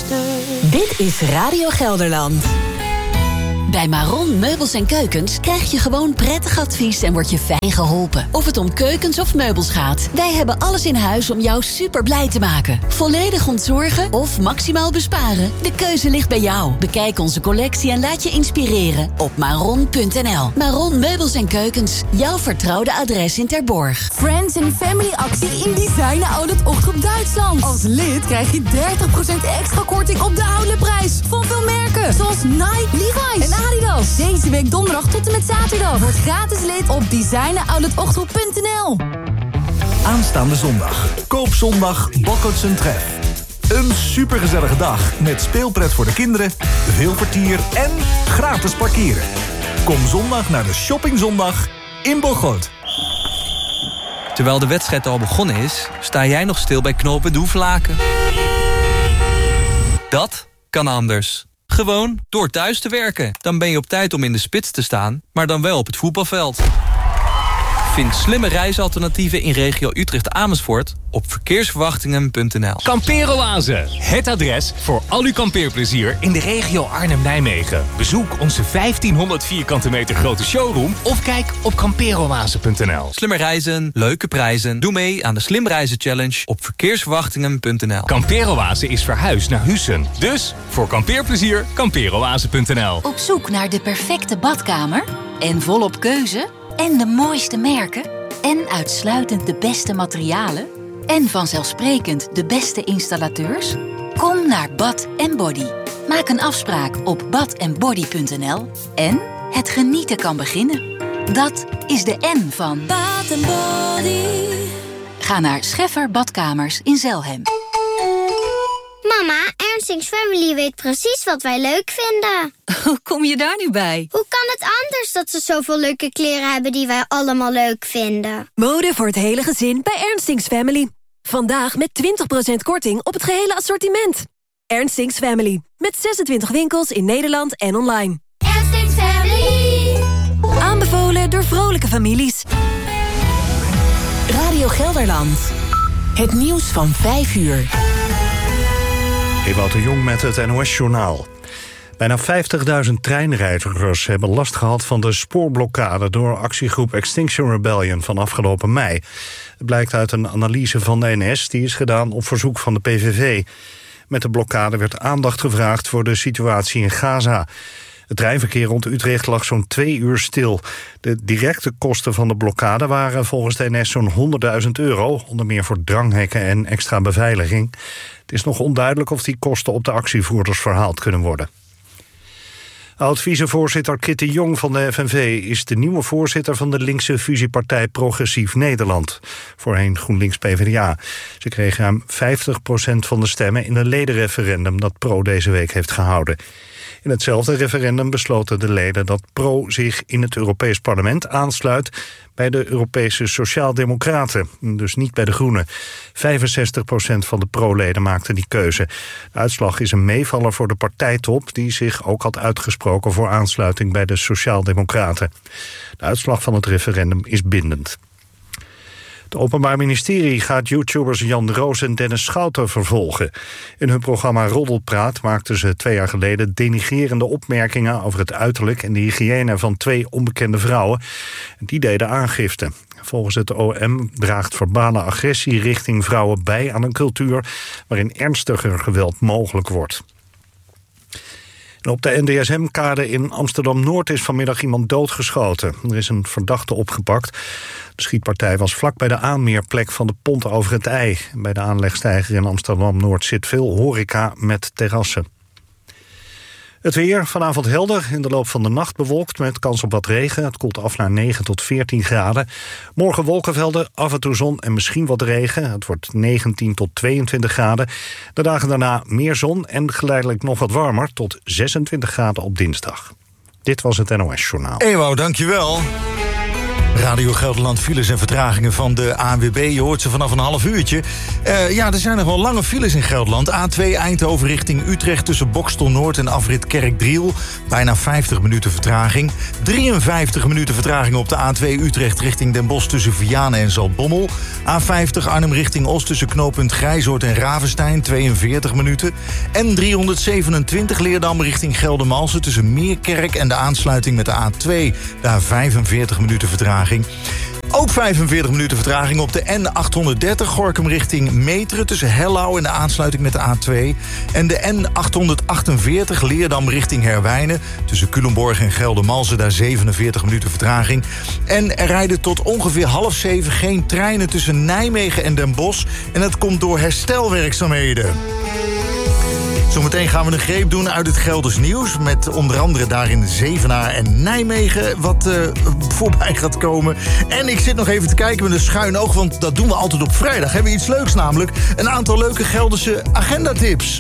luister. Dit is Radio Gelderland. Bij Maron Meubels en Keukens krijg je gewoon prettig advies en word je fijn geholpen. Of het om keukens of meubels gaat. Wij hebben alles in huis om jou super blij te maken. Volledig ontzorgen of maximaal besparen? De keuze ligt bij jou. Bekijk onze collectie en laat je inspireren op maron.nl. Maron Meubels en Keukens. Jouw vertrouwde adres in Terborg. Friends and Family actie in Design Outlet Ochtend Duitsland. Als lid krijg je 30% extra korting op de outletprijs. Van veel merken, zoals Nike, Levi's en Adidas. Deze week donderdag tot en met zaterdag. Word gratis lid op designoutletOchtend.nl. Aanstaande zondag. Koopzondag Bokkotsen Tref. Een supergezellige dag met speelpret voor de kinderen, veel vertier en gratis parkeren. Kom zondag naar de Shoppingzondag in Bocholt. Terwijl de wedstrijd al begonnen is, sta jij nog stil bij knooppunt Hoevelaken. Dat kan anders. Gewoon door thuis te werken. Dan ben je op tijd om in de spits te staan, maar dan wel op het voetbalveld. Vind slimme reisalternatieven in regio Utrecht-Amersfoort op verkeersverwachtingen.nl. Kampeeroase, het adres voor al uw kampeerplezier in de regio Arnhem-Nijmegen. Bezoek onze 1500 vierkante meter grote showroom of kijk op kampeeroase.nl. Slimmer reizen, leuke prijzen. Doe mee aan de Slim Reizen Challenge op verkeersverwachtingen.nl. Kampeeroase is verhuisd naar Hussen. Dus voor kampeerplezier, kampeeroase.nl. Op zoek naar de perfecte badkamer en volop keuze en de mooiste merken en uitsluitend de beste materialen en vanzelfsprekend de beste installateurs? Kom naar Bath & Body. Maak een afspraak op bathandbody.nl en het genieten kan beginnen. Dat is de N van Bath & Body. Ga naar Scheffer Badkamers in Zelhem. Mama, Ernstings Family weet precies wat wij leuk vinden. Hoe kom je daar nu bij? Hoe kan het anders dat ze zoveel leuke kleren hebben die wij allemaal leuk vinden? Mode voor het hele gezin bij Ernstings Family. Vandaag met 20% korting op het gehele assortiment. Ernstings Family. Met 26 winkels in Nederland en online. Ernstings Family. Aanbevolen door vrolijke families. Radio Gelderland. Het nieuws van 5 uur. Ewout de Jong met het NOS-journaal. Bijna 50.000 treinreizigers hebben last gehad van de spoorblokkade door actiegroep Extinction Rebellion van afgelopen mei. Het blijkt uit een analyse van de NS, die is gedaan op verzoek van de PVV. Met de blokkade werd aandacht gevraagd voor de situatie in Gaza. Het treinverkeer rond Utrecht lag zo'n 2 uur stil. De directe kosten van de blokkade waren volgens de NS zo'n €100.000... onder meer voor dranghekken en extra beveiliging. Het is nog onduidelijk of die kosten op de actievoerders verhaald kunnen worden. Oud-vicevoorzitter Kitty Jong van de FNV is de nieuwe voorzitter van de linkse fusiepartij Progressief Nederland. Voorheen GroenLinks-PVDA. Ze kreeg ruim 50% van de stemmen in een ledenreferendum dat Pro deze week heeft gehouden. In hetzelfde referendum besloten de leden dat Pro zich in het Europees Parlement aansluit bij de Europese Sociaaldemocraten, dus niet bij de Groenen. 65% van de Pro-leden maakte die keuze. De uitslag is een meevaller voor de partijtop, die zich ook had uitgesproken voor aansluiting bij de Sociaaldemocraten. De uitslag van het referendum is bindend. Het Openbaar Ministerie gaat YouTubers Jan Roos en Dennis Schouten vervolgen. In hun programma Roddelpraat maakten ze 2 jaar geleden denigrerende opmerkingen over het uiterlijk en de hygiëne van 2 onbekende vrouwen. Die deden aangifte. Volgens het OM draagt verbale agressie richting vrouwen bij aan een cultuur waarin ernstiger geweld mogelijk wordt. En op de NDSM-kade in Amsterdam-Noord is vanmiddag iemand doodgeschoten. Er is een verdachte opgepakt. De schietpartij was vlak bij de aanmeerplek van de Pont over het IJ. Bij de aanlegsteiger in Amsterdam-Noord zit veel horeca met terrassen. Het weer, vanavond helder, in de loop van de nacht bewolkt met kans op wat regen. Het koelt af naar 9 tot 14 graden. Morgen wolkenvelden, af en toe zon en misschien wat regen. Het wordt 19 tot 22 graden. De dagen daarna meer zon en geleidelijk nog wat warmer tot 26 graden op dinsdag. Dit was het NOS Journaal. Ewout, dankjewel. Radio Gelderland, files en vertragingen van de ANWB. Je hoort ze vanaf een half uurtje. Er zijn nog wel lange files in Gelderland. A2 Eindhoven richting Utrecht tussen Boxtel Noord en afrit Kerkdriel. Bijna 50 minuten vertraging. 53 minuten vertraging op de A2 Utrecht richting Den Bosch tussen Vianen en Zaltbommel. A50 Arnhem richting Oost tussen knooppunt Grijzoord en Ravenstein. 42 minuten. En 327 Leerdam richting Geldermalsen tussen Meerkerk en de aansluiting met de A2. Daar 45 minuten vertraging. Ook 45 minuten vertraging op de N830 Gorinchem richting Meteren tussen Hellouw en de aansluiting met de A2. En de N848 Leerdam richting Herwijnen tussen Culemborg en Geldermalsen, daar 47 minuten vertraging. En er rijden tot ongeveer 6:30 geen treinen tussen Nijmegen en Den Bosch. En dat komt door herstelwerkzaamheden. Zometeen gaan we een greep doen uit het Gelders nieuws. Met onder andere daarin Zevenaar en Nijmegen wat voorbij gaat komen. En ik zit nog even te kijken met een schuin oog, want dat doen we altijd op vrijdag. Hebben we iets leuks namelijk. Een aantal leuke Gelderse agendatips.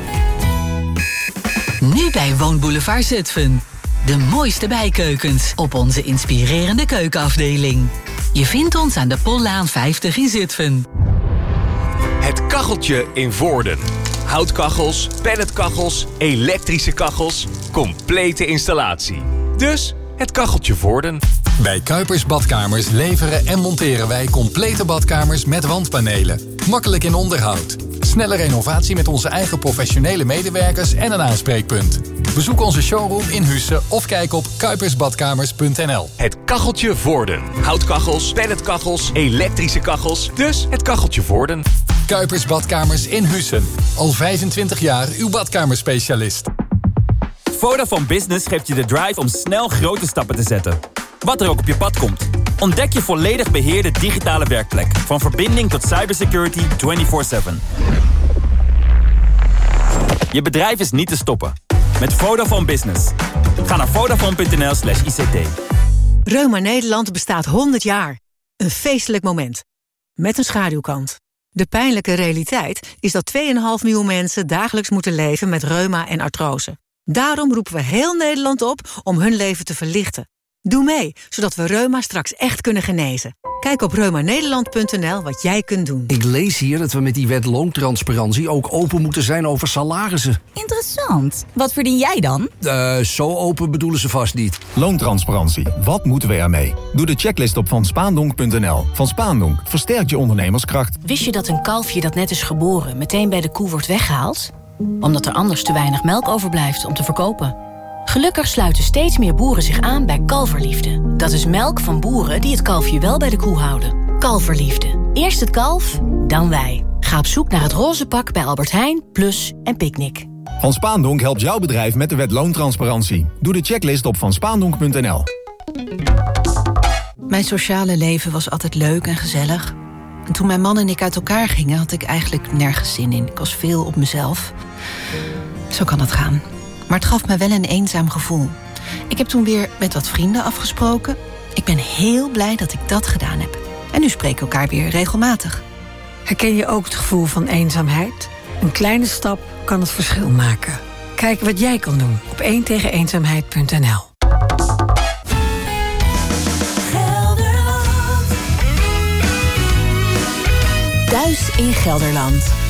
Nu bij Woonboulevard Zutphen. De mooiste bijkeukens op onze inspirerende keukenafdeling. Je vindt ons aan de Pollaan 50 in Zutphen. Het Kacheltje in Voorden. Houtkachels, pelletkachels, elektrische kachels. Complete installatie. Dus het Kacheltje Voorden. Bij Kuipers Badkamers leveren en monteren wij complete badkamers met wandpanelen. Makkelijk in onderhoud. Snelle renovatie met onze eigen professionele medewerkers en een aanspreekpunt. Bezoek onze showroom in Husse of kijk op kuipersbadkamers.nl. Het Kacheltje Voorden. Houtkachels, pelletkachels, elektrische kachels. Dus het Kacheltje Voorden. Kuipers Badkamers in Hussen. Al 25 jaar uw badkamerspecialist. Vodafone Business geeft je de drive om snel grote stappen te zetten. Wat er ook op je pad komt. Ontdek je volledig beheerde digitale werkplek. Van verbinding tot cybersecurity 24/7. Je bedrijf is niet te stoppen. Met Vodafone Business. Ga naar vodafone.nl/ICT. Reuma Nederland bestaat 100 jaar. Een feestelijk moment. Met een schaduwkant. De pijnlijke realiteit is dat 2,5 miljoen mensen dagelijks moeten leven met reuma en artrose. Daarom roepen we heel Nederland op om hun leven te verlichten. Doe mee, zodat we reuma straks echt kunnen genezen. Kijk op reumanederland.nl wat jij kunt doen. Ik lees hier dat we met die wet loontransparantie ook open moeten zijn over salarissen. Interessant. Wat verdien jij dan? Zo open bedoelen ze vast niet. Loontransparantie. Wat moeten we ermee? Doe de checklist op vanspaandonk.nl. Van Spaandonk versterkt je ondernemerskracht. Wist je dat een kalfje dat net is geboren meteen bij de koe wordt weggehaald? Omdat er anders te weinig melk overblijft om te verkopen. Gelukkig sluiten steeds meer boeren zich aan bij Kalverliefde. Dat is melk van boeren die het kalfje wel bij de koe houden. Kalverliefde. Eerst het kalf, dan wij. Ga op zoek naar het roze pak bij Albert Heijn, Plus en Picnic. Van Spaandonk helpt jouw bedrijf met de wet loontransparantie. Doe de checklist op vanspaandonk.nl. Mijn sociale leven was altijd leuk en gezellig. En toen mijn man en ik uit elkaar gingen, had ik eigenlijk nergens zin in. Ik was veel op mezelf. Zo kan het gaan. Maar het gaf me wel een eenzaam gevoel. Ik heb toen weer met wat vrienden afgesproken. Ik ben heel blij dat ik dat gedaan heb. En nu spreken we elkaar weer regelmatig. Herken je ook het gevoel van eenzaamheid? Een kleine stap kan het verschil maken. Kijk wat jij kan doen op 1tegeneenzaamheid.nl. Thuis in Gelderland.